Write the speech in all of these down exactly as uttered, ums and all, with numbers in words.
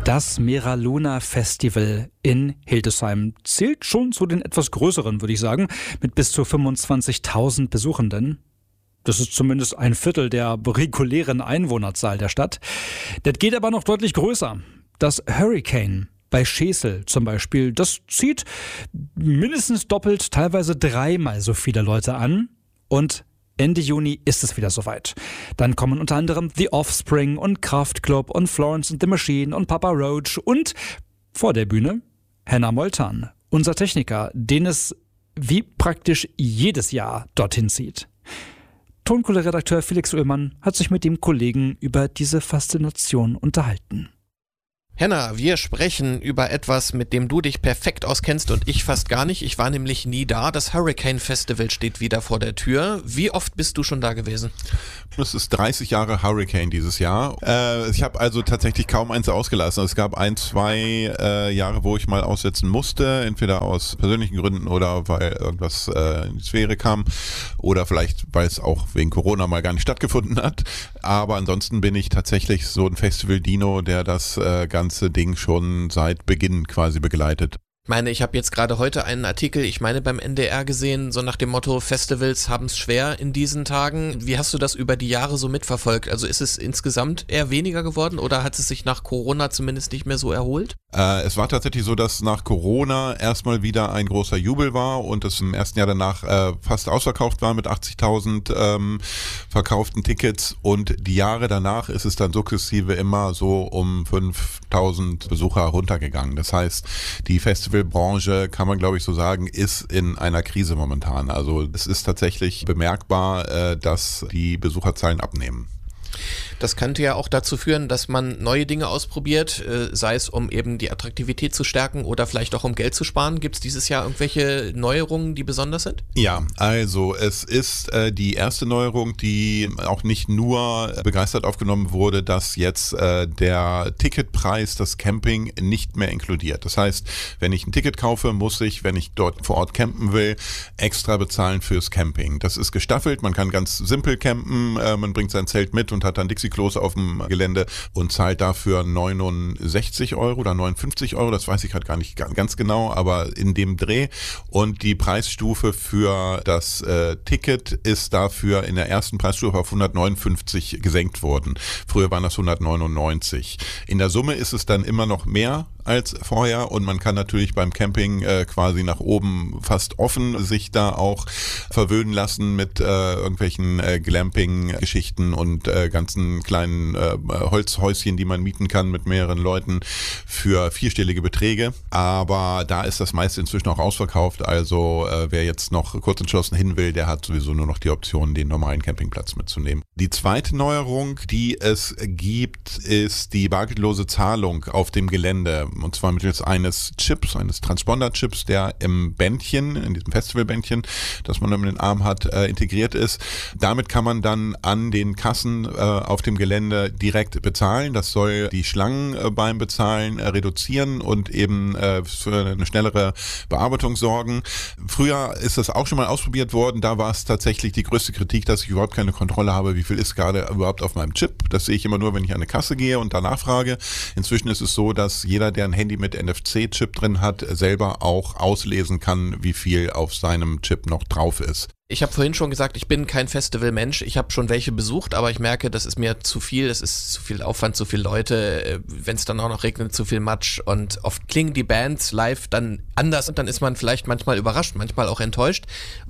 Das Mera-Luna Festival in Hildesheim zählt schon zu den etwas größeren, würde ich sagen, mit bis zu fünfundzwanzigtausend Besuchenden. Das ist zumindest ein Viertel der regulären Einwohnerzahl der Stadt. Das geht aber noch deutlich größer. Das Hurricane bei Schesel zum Beispiel, das zieht mindestens doppelt, teilweise dreimal so viele Leute an. Und Ende Juni ist es wieder soweit. Dann kommen unter anderem The Offspring und Kraftklub und Florence and the Machine und Papa Roach und vor der Bühne Hannah Moltan, unser Techniker, den es wie praktisch jedes Jahr dorthin zieht. Tonkohle-Redakteur Felix Ullmann hat sich mit dem Kollegen über diese Faszination unterhalten. Hannah, wir sprechen über etwas, mit dem du dich perfekt auskennst und ich fast gar nicht. Ich war nämlich nie da. Das Hurricane Festival steht wieder vor der Tür. Wie oft bist du schon da gewesen? Es ist dreißig Jahre Hurricane dieses Jahr. Äh, ich habe also tatsächlich kaum eins ausgelassen. Es gab ein, zwei äh, Jahre, wo ich mal aussetzen musste, entweder aus persönlichen Gründen oder weil irgendwas äh, in die Sphäre kam oder vielleicht, weil es auch wegen Corona mal gar nicht stattgefunden hat. Aber ansonsten bin ich tatsächlich so ein Festival-Dino, der das äh, ganz ganze Ding schon seit Beginn quasi begleitet. Ich meine, ich habe jetzt gerade heute einen Artikel, ich meine beim N D R gesehen, so nach dem Motto, Festivals haben es schwer in diesen Tagen. Wie hast du das über die Jahre so mitverfolgt? Also ist es insgesamt eher weniger geworden oder hat es sich nach Corona zumindest nicht mehr so erholt? Äh, es war tatsächlich so, dass nach Corona erstmal wieder ein großer Jubel war und es im ersten Jahr danach äh, fast ausverkauft war mit achtzigtausend ähm, verkauften Tickets und die Jahre danach ist es dann sukzessive immer so um fünftausend Besucher runtergegangen. Das heißt, die Festivals Branche, kann man glaube ich so sagen, ist in einer Krise momentan. Also es ist tatsächlich bemerkbar, äh, dass die Besucherzahlen abnehmen. Das könnte ja auch dazu führen, dass man neue Dinge ausprobiert, äh, sei es um eben die Attraktivität zu stärken oder vielleicht auch um Geld zu sparen. Gibt es dieses Jahr irgendwelche Neuerungen, die besonders sind? Ja, also es ist äh, die erste Neuerung, die auch nicht nur begeistert aufgenommen wurde, dass jetzt äh, der Ticketpreis das Camping nicht mehr inkludiert. Das heißt, wenn ich ein Ticket kaufe, muss ich, wenn ich dort vor Ort campen will, extra bezahlen fürs Camping. Das ist gestaffelt, man kann ganz simpel campen, äh, man bringt sein Zelt mit und hat dann Dixie-Klos auf dem Gelände und zahlt dafür neunundsechzig Euro oder neunundfünfzig Euro, das weiß ich gerade gar nicht ganz genau, aber in dem Dreh. Und die Preisstufe für das äh, Ticket ist dafür in der ersten Preisstufe auf hundertneunundfünfzig gesenkt worden. Früher waren das hundertneunundneunzig. In der Summe ist es dann immer noch mehr als vorher und man kann natürlich beim Camping äh, quasi nach oben fast offen sich da auch verwöhnen lassen mit äh, irgendwelchen äh, Glamping-Geschichten und äh, ganzen kleinen äh, Holzhäuschen, die man mieten kann mit mehreren Leuten für vierstellige Beträge. Aber da ist das meiste inzwischen auch ausverkauft. Also äh, wer jetzt noch kurz entschlossen hin will, der hat sowieso nur noch die Option, den normalen Campingplatz mitzunehmen. Die zweite Neuerung, die es gibt, ist die bargeldlose Zahlung auf dem Gelände. Und zwar mittels eines Chips, eines Transponder-Chips, der im Bändchen, in diesem Festivalbändchen, das man um den Arm hat, äh, integriert ist. Damit kann man dann an den Kassen äh, auf dem Gelände direkt bezahlen. Das soll die Schlangen äh, beim Bezahlen äh, reduzieren und eben äh, für eine schnellere Bearbeitung sorgen. Früher ist das auch schon mal ausprobiert worden. Da war es tatsächlich die größte Kritik, dass ich überhaupt keine Kontrolle habe, wie viel ist gerade überhaupt auf meinem Chip. Das sehe ich immer nur, wenn ich an eine Kasse gehe und danach frage. Inzwischen ist es so, dass jeder, der ein Handy mit N F C-Chip drin hat, selber auch auslesen kann, wie viel auf seinem Chip noch drauf ist. Ich habe vorhin schon gesagt, ich bin kein Festivalmensch. Ich habe schon welche besucht, aber ich merke, das ist mir zu viel. Es ist zu viel Aufwand, zu viele Leute. Wenn es dann auch noch regnet, zu viel Matsch. Und oft klingen die Bands live dann anders und dann ist man vielleicht manchmal überrascht, manchmal auch enttäuscht.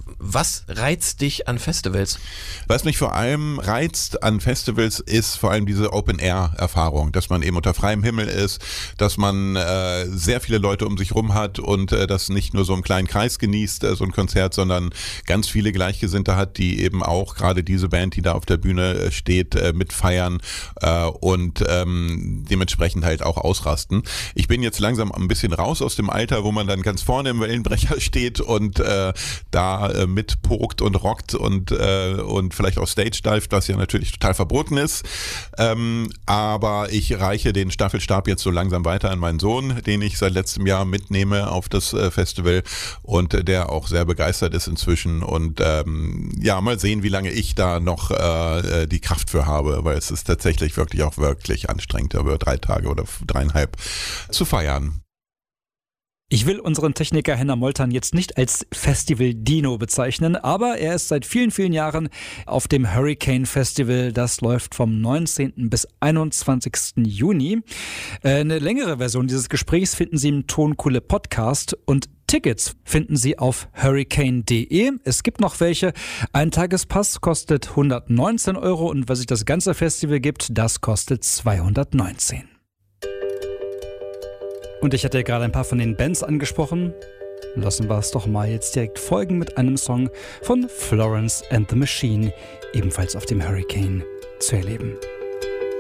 Was reizt dich an Festivals? Was mich vor allem reizt an Festivals ist vor allem diese Open-Air-Erfahrung, dass man eben unter freiem Himmel ist, dass man äh, sehr viele Leute um sich rum hat und äh, das nicht nur so im kleinen Kreis genießt, äh, so ein Konzert, sondern ganz viele Gleichgesinnte hat, die eben auch gerade diese Band, die da auf der Bühne steht, äh, mitfeiern äh, und ähm, dementsprechend halt auch ausrasten. Ich bin jetzt langsam ein bisschen raus aus dem Alter, wo man dann ganz vorne im Wellenbrecher steht und äh, da äh, mitpokt und rockt und äh, und vielleicht auch Stage dive, was ja natürlich total verboten ist. Ähm, aber ich reiche den Staffelstab jetzt so langsam weiter an meinen Sohn, den ich seit letztem Jahr mitnehme auf das äh, Festival und äh, der auch sehr begeistert ist inzwischen und Und ähm, ja, mal sehen, wie lange ich da noch äh, die Kraft für habe, weil es ist tatsächlich wirklich auch wirklich anstrengend, über drei Tage oder dreieinhalb zu feiern. Ich will unseren Techniker Henner Moltern jetzt nicht als Festival-Dino bezeichnen, aber er ist seit vielen, vielen Jahren auf dem Hurricane Festival. Das läuft vom neunzehnten bis einundzwanzigsten Juni. Eine längere Version dieses Gesprächs finden Sie im Tonkuhle Podcast und Tickets finden Sie auf hurricane punkt de. Es gibt noch welche. Ein Tagespass kostet hundertneunzehn Euro und was sich das ganze Festival gibt, das kostet zweihundertneunzehn. Und ich hatte ja gerade ein paar von den Bands angesprochen. Lassen wir es doch mal jetzt direkt folgen mit einem Song von Florence and the Machine, ebenfalls auf dem Hurricane zu erleben.